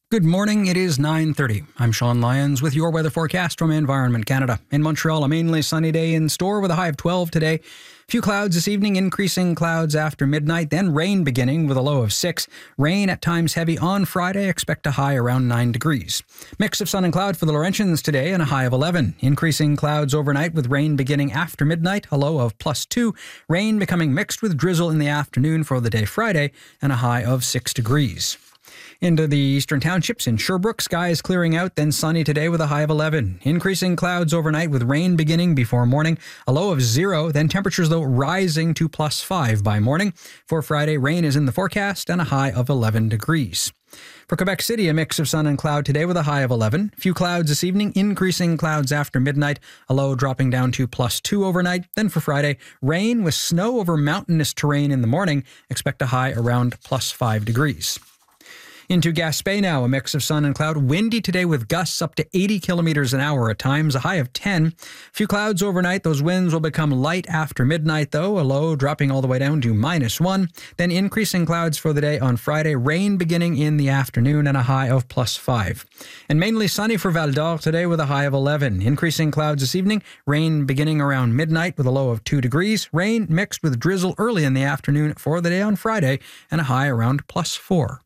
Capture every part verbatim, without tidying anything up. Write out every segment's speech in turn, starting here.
Good morning. It is nine thirty. I'm Sean Lyons with your weather forecast from Environment Canada. In Montreal, a mainly sunny day in store with a high of twelve today. Few clouds this evening, increasing clouds after midnight, then rain beginning with a low of six. Rain at times heavy on Friday. Expect a high around nine degrees. Mix of sun and cloud for the Laurentians today and a high of eleven. Increasing clouds overnight with rain beginning after midnight, a low of plus two. Rain becoming mixed with drizzle in the afternoon for the day Friday and a high of six degrees. Into the eastern townships in Sherbrooke, skies clearing out, then sunny today with a high of eleven. Increasing clouds overnight with rain beginning before morning, a low of zero, then temperatures though rising to plus five by morning. For Friday, rain is in the forecast and a high of eleven degrees. For Quebec City, a mix of sun and cloud today with a high of eleven. Few clouds this evening, increasing clouds after midnight, a low dropping down to plus two overnight. Then for Friday, rain with snow over mountainous terrain in the morning. Expect a high around plus five degrees. Into Gaspé now, a mix of sun and cloud. Windy today with gusts up to eighty kilometers an hour at times, a high of ten. Few clouds overnight. Those winds will become light after midnight, though, a low dropping all the way down to minus one. Then increasing clouds for the day on Friday. Rain beginning in the afternoon and a high of plus five. And mainly sunny for Val d'Or today with a high of eleven. Increasing clouds this evening. Rain beginning around midnight with a low of two degrees. Rain mixed with drizzle early in the afternoon for the day on Friday and a high around plus four.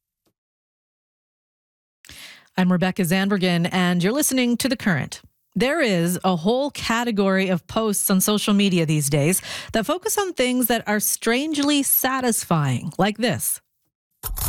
I'm Rebecca Zandbergen, and you're listening to The Current. There is a whole category of posts on social media these days that focus on things that are strangely satisfying, like this.